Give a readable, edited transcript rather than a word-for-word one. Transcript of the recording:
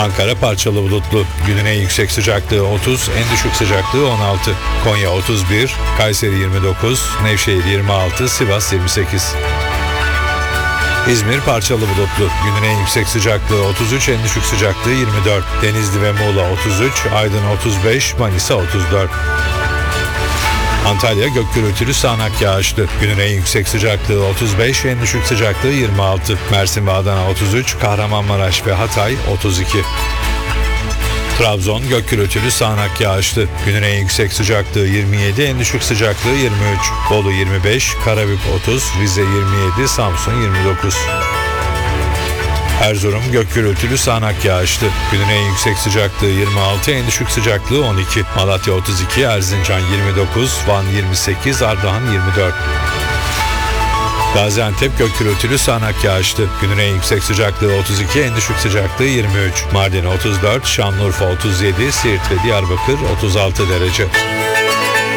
Ankara parçalı bulutlu. Günün en yüksek sıcaklığı 30, en düşük sıcaklığı 16. Konya 31, Kayseri 29, Nevşehir 26, Sivas 28. İzmir parçalı bulutlu. Günün en yüksek sıcaklığı 33, en düşük sıcaklığı 24. Denizli ve Muğla 33, Aydın 35, Manisa 34. Antalya gök gürültülü sağanak yağışlı. Günün en yüksek sıcaklığı 35, en düşük sıcaklığı 26. Mersin ve Adana 33, Kahramanmaraş ve Hatay 32. Trabzon gök gürültülü sağanak yağışlı. Günün en yüksek sıcaklığı 27, en düşük sıcaklığı 23. Bolu 25, Karabük 30, Rize 27, Samsun 29. Erzurum gök gürültülü sağanak yağışlı. Günün en yüksek sıcaklığı 26, en düşük sıcaklığı 12. Malatya 32, Erzincan 29, Van 28, Ardahan 24. Gaziantep gök gürültülü sağanak yağışlı. Günün en yüksek sıcaklığı 32, en düşük sıcaklığı 23. Mardin 34, Şanlıurfa 37, Siirt ve Diyarbakır 36 derece.